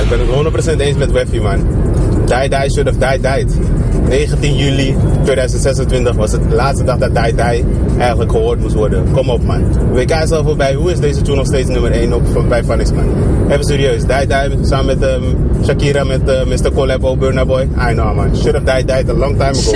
ik ben het 100% eens met Weffy, man. Die Die Should Have Died. 19 juli 2026 was het de laatste dag dat Die Die eigenlijk gehoord moest worden. Kom op, man. WK is al voorbij. Hoe is deze tune nog steeds nummer 1 bij Phonics, man? Even serieus. Die Die samen met Shakira met Mr. Collab, Burna Boy. I know, man. Should have died a long time ago.